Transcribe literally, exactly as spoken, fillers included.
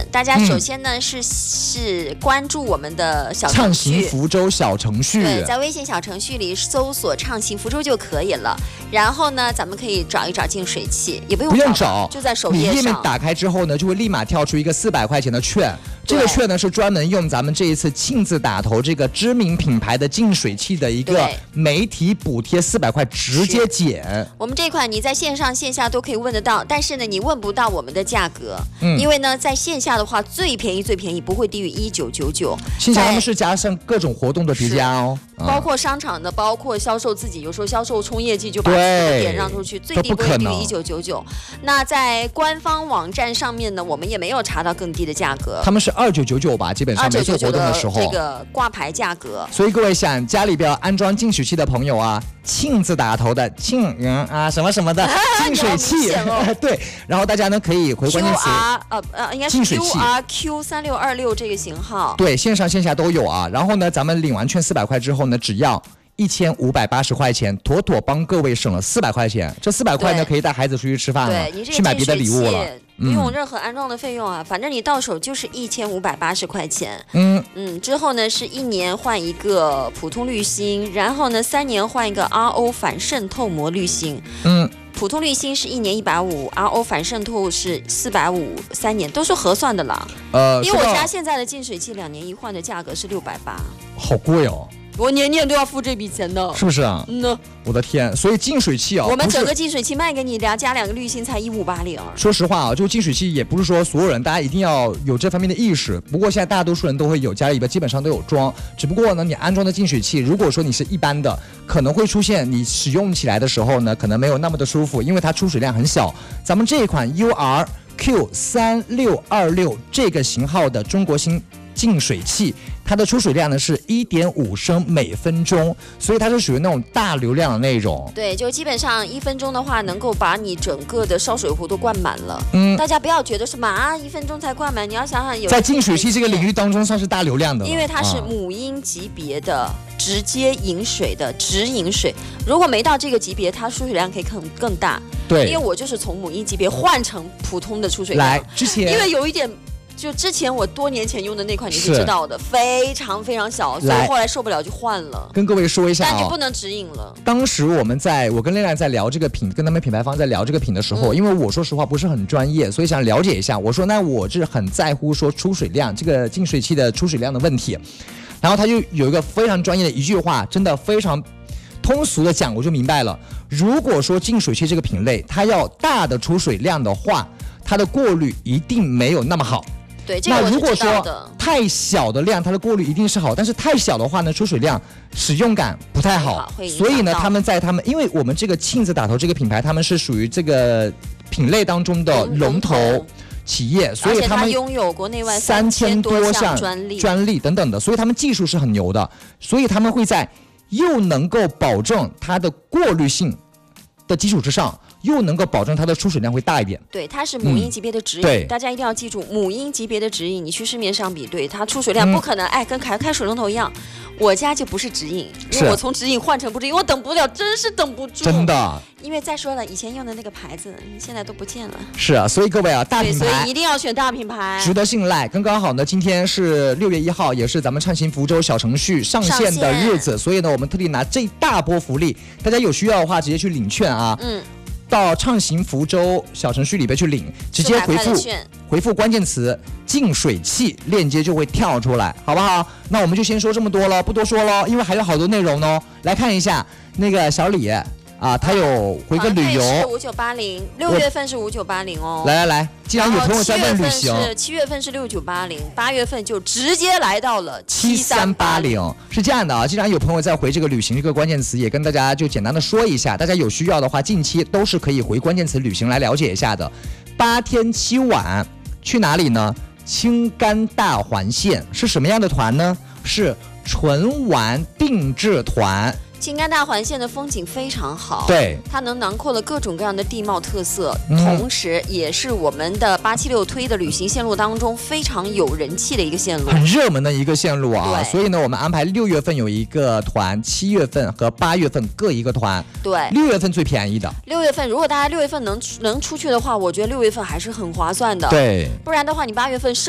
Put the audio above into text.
大家首先呢、嗯、是是关注我们的小程序畅行福州小程序， 对，在微信小程序里搜索畅行福州就可以了。然后呢，咱们可以找一找净水器，也不用 找, 不用找， 就在首页上。 你页面打开之后呢，就会立马跳出一个四百块钱的券。这个券呢是专门用咱们这一次亲自打头这个知名品牌的净水器的一个媒体补贴四百块直接减。 我们这款你在线上线下都可以问得到，但是呢你问不到我们的价格，嗯、因为呢在线下的话最便宜最便宜不会低于一九九九。 线下他们是加上各种活动的叠加哦， 包括商场的，包括销售自己，有时候销售冲业绩就把这个点让出去，最低不会低于一九九九。那在官方网站上面呢，我们也没有查到更低的价格， 他们是二九九九吧，基本上没做活动的时候， 这个挂牌价格。 所以各位想家里边安装净水器的朋友啊，亲自打头的庆人啊什么什么的净水器，哦、对，然后大家呢可以回关键词 Q R 呃呃应该是 Q R Q 三六二六这个型号， 对，线上线下都有啊。然后呢，咱们领完券四百块之后呢，只要一千五百八十块钱，妥妥帮各位省了四百块钱。这四百块呢，可以带孩子出去吃饭了，去买别的礼物了。 不用任何安装的费用啊，反正你到手就是一千五百八十块钱。 嗯嗯，之后呢是一年换一个普通滤芯，然后呢三年换一个 R O 反渗透膜滤芯。 嗯， 普通滤芯是一年一百五 ，R O 反渗透是四百五，三年都是合算的啦。 呃， 因为我家现在的净水器两年一换的价格是六百八， 好贵哦。 我年年都要付这笔钱的， 是不是啊？ 嗯呢， 我的天！所以净水器啊， 我们整个净水器卖给你俩加两个滤芯才一五八零。 说实话啊，就净水器也不是说所有人大家一定要有这方面的意识。不过现在大多数人都会有，家里边基本上都有装。只不过呢，你安装的净水器，如果说你是一般的，可能会出现你使用起来的时候呢，可能没有那么的舒服，因为它出水量很小。咱们这一款 U R Q 三六二六这个型号的中国新净水器，它的出水量呢是 一点五升每分钟，所以它是属于那种大流量的那种。 对，就基本上一分钟的话，能够把你整个的烧水壶都灌满了。 嗯， 大家不要觉得什么啊，一分钟才灌满，你要想想有在净水器这个领域当中算是大流量的， 因为它是母婴级别的、啊、直接饮水的直饮水。如果没到这个级别，它出水量可以更更大。 对， 因为我就是从母婴级别换成普通的出水量。 来，之前因为有一点。就之前我多年前用的那款你是知道的，非常非常小，所以后来受不了就换了。 跟各位说一下、哦， 但就不能直饮了。 当时我们在我跟亮亮在聊这个品，跟他们品牌方在聊这个品的时候、嗯，因为我说实话不是很专业，所以想了解一下。我说那我是很在乎说出水量这个净水器的出水量的问题，然后他就有一个非常专业的一句话，真的非常通俗的讲，我就明白了。如果说净水器这个品类它要大的出水量的话，它的过滤一定没有那么好。 对，这个我是知道的。 那如果说太小的量，它的过滤一定是好，但是太小的话呢，出水量使用感不太好。所以呢，他们在他们，因为我们这个亲自打头这个品牌，他们是属于这个品类当中的龙头企业，所以他们拥有国内外三千多项专利、 专利等等的，所以他们技术是很牛的，所以他们会在又能够保证它的过滤性的基础之上，又能够保证它的出水量会大一点。 对，它是母婴级别的直饮、嗯、大家一定要记住，母婴级别的直饮，你去市面上比对，它出水量不可能、嗯、哎跟开开水龙头一样。我家就不是直饮，因为我从直饮换成不直饮，我等不了，真是等不住， 真的。 因为再说了，以前用的那个牌子现在都不见了。 是啊，所以各位啊，大品牌， 所以一定要选大品牌， 值得信赖。刚刚好呢，今天是六月一号，也是咱们畅行福州小程序上线的日子，所以呢，我们特地拿这大波福利，大家有需要的话直接去领券啊。 嗯。 到畅行福州小程序里边去领，直接回复回复关键词净水器，链接就会跳出来，好不好？那我们就先说这么多了，不多说了，因为还有好多内容呢。来看一下那个小李啊，他有回个旅游， 是五九八零，六月份是五九八零哦。 来来来，既然有朋友在问旅行， 七月份是六九八零，八月份就直接来到了七三八零。是这样的啊，既然有朋友在回这个旅行这个关键词，也跟大家就简单的说一下，大家有需要的话，近期都是可以回关键词旅行来了解一下的。八天七晚去哪里呢？青甘大环线是什么样的团呢？是纯玩定制团。 青甘大环线的风景非常好， 对， 它能囊括了各种各样的地貌特色、 嗯、 同时也是我们的八七六推的旅行线路当中非常有人气的一个线路， 很热门的一个线路啊。所以呢，我们安排六月份有一个团，七月份和八月份各一个团。 对， 六月份最便宜的。 六月份如果大家六月份能能出去的话，我觉得六月份还是很划算的。 对， 不然的话，你八月份